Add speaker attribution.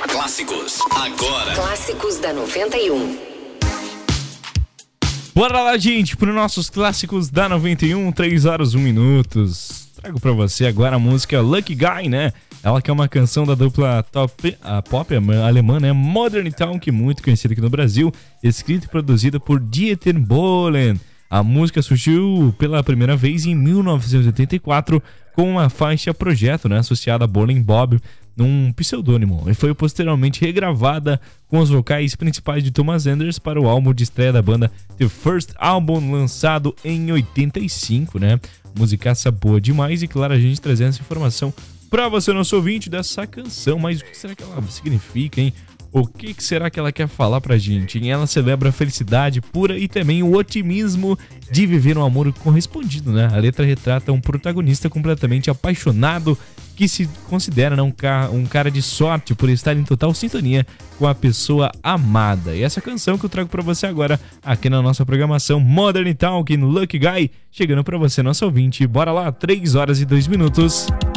Speaker 1: Clássicos, agora.
Speaker 2: Clássicos da 91.
Speaker 3: Bora lá, gente, para os nossos clássicos da 91, 3 horas 1 minutos. Trago pra você agora a música Lucky Guy, né? Ela que é uma canção da dupla pop alemã, né? Modern Talking, muito conhecida aqui no Brasil, escrita e produzida por Dieter Bohlen. A música surgiu pela primeira vez em 1984 com uma faixa projeto, né, associada a Bohlen Bob, num pseudônimo, e foi posteriormente regravada com os vocais principais de Thomas Enders para o álbum de estreia da banda The First Album, lançado em 85, né? Musicaça boa demais, e claro, a gente trazendo essa informação para você, nosso ouvinte, dessa canção. Mas o que será que ela significa, hein? O que será que ela quer falar pra gente, hein? Ela celebra a felicidade pura e também o otimismo de viver um amor correspondido, né? A letra retrata um protagonista completamente apaixonado que se considera, né, um cara de sorte por estar em total sintonia com a pessoa amada. E essa canção que eu trago pra você agora aqui na nossa programação Modern Talking, Lucky Guy, chegando pra você, nosso ouvinte. Bora lá, 3 horas e 2 minutos.